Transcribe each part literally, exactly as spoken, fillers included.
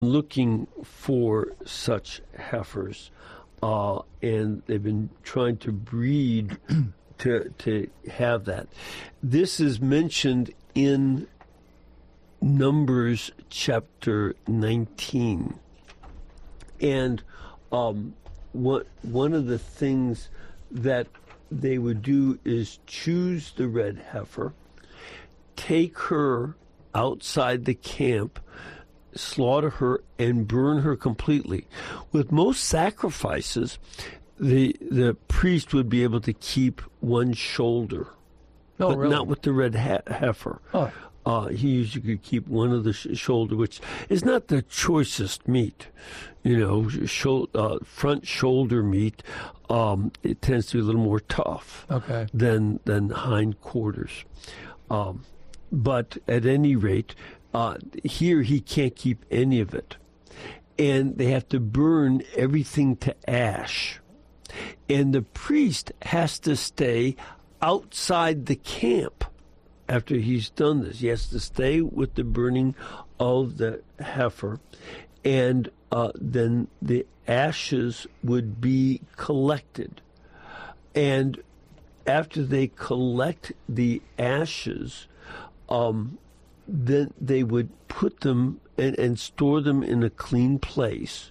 looking for such heifers, uh, and they've been trying to breed to to have that. This is mentioned in Numbers chapter nineteen, and um, what one of the things that they would do is choose the red heifer, take her outside the camp, slaughter her, and burn her completely. With most sacrifices, the the priest would be able to keep one shoulder, oh, but really? not with the red he- heifer. Oh. Uh, he usually could keep one of the sh- shoulder, which is not the choicest meat. You know, sho- uh, front shoulder meat, um, it tends to be a little more tough Okay. than than hind quarters. Um, but at any rate, uh, here he can't keep any of it. And they have to burn everything to ash. And the priest has to stay outside the camp after he's done this. He has to stay with the burning of the heifer, and uh, then the ashes would be collected. And after they collect the ashes, um, then they would put them and, and store them in a clean place.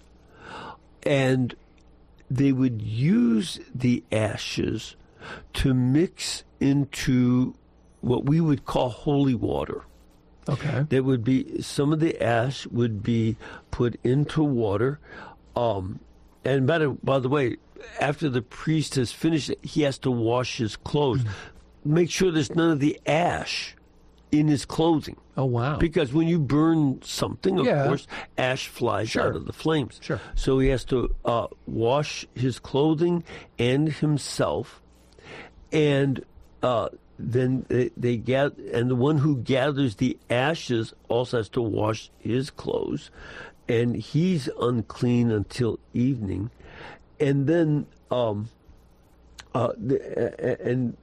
And they would use the ashes to mix into what we would call holy water. Okay. There would be, some of the ash would be put into water. Um, and by the, by the way, after the priest has finished it, he has to wash his clothes. Mm-hmm. Make sure there's none of the ash in his clothing. Oh, wow. Because when you burn something, of Yeah. course, ash flies Sure. out of the flames. Sure. So he has to uh, wash his clothing and himself. And uh, then they, they gather, and the one who gathers the ashes also has to wash his clothes. And he's unclean until evening. And then, um, uh, the, and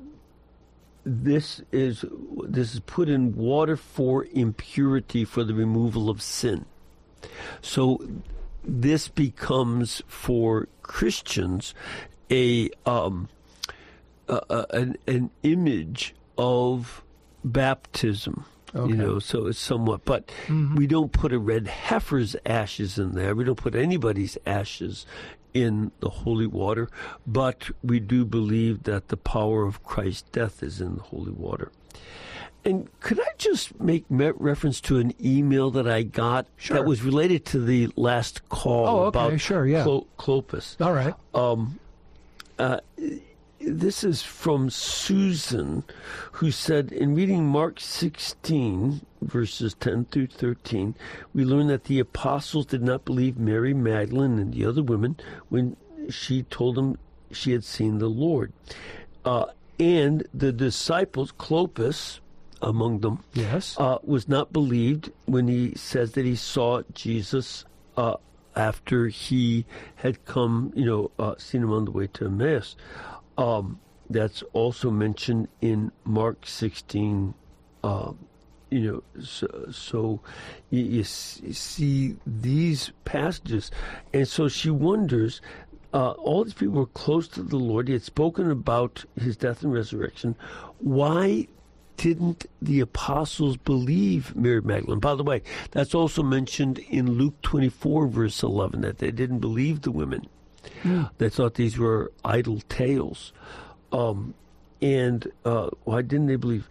this is this is put in water for impurity, for the removal of sin. So this becomes for Christians a um, uh, an, an image of baptism. Okay. You know, so it's somewhat, but mm-hmm. we don't put a red heifer's ashes in there. We don't put anybody's ashes in the holy water, but we do believe that the power of Christ's death is in the holy water. And could I just make reference to an email that I got sure. that was related to the last call oh, okay. about sure, yeah. Clo- Clopas? All right. Um, uh, this is from Susan, who said, in reading Mark sixteen, verses ten through thirteen, we learn that the apostles did not believe Mary Magdalene and the other women when she told them she had seen the Lord. Uh, and the disciples, Clopas, among them, yes, uh, was not believed when he says that he saw Jesus uh, after he had come, you know, uh, seen him on the way to Emmaus. Um, that's also mentioned in Mark sixteen. Uh, you know, so, so you, you see these passages, and so she wonders. Uh, all these people were close to the Lord. He had spoken about his death and resurrection. Why didn't the apostles believe Mary Magdalene? By the way, that's also mentioned in Luke twenty-four, verse eleven, that they didn't believe the women. Mm. They thought these were idle tales. Um, and uh, why didn't they believe?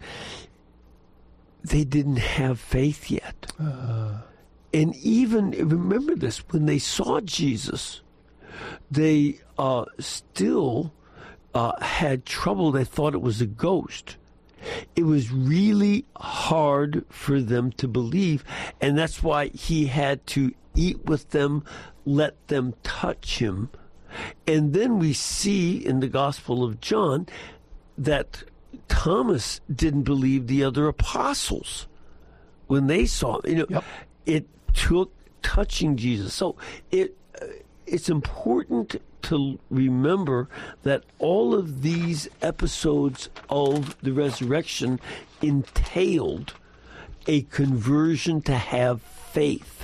They didn't have faith yet. Uh. And even, remember this, when they saw Jesus, they uh, still uh, had trouble. They thought it was a ghost. It was really hard for them to believe, and that's why he had to eat with them, let them touch him. And then we see in the Gospel of John that Thomas didn't believe the other apostles when they saw him. You know, yep. It took touching Jesus. So it uh, it's important to remember that all of these episodes of the resurrection entailed a conversion to have faith.